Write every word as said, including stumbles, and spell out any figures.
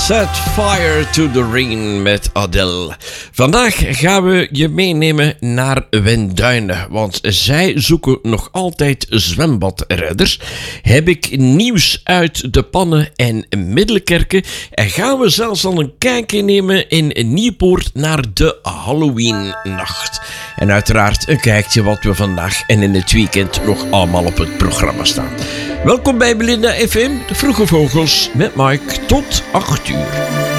Set Fire to the Rain met Adele. Vandaag gaan we je meenemen naar Wenduinen, want zij zoeken nog altijd zwembadredders. Heb ik nieuws uit de Pannen en Middelkerken en gaan we zelfs al een kijkje nemen in Nieuwpoort naar de Halloween-nacht. En uiteraard een kijkje wat we vandaag en in het weekend nog allemaal op het programma staan. Welkom bij Belinda F M, de Vroege Vogels met Mike tot acht uur.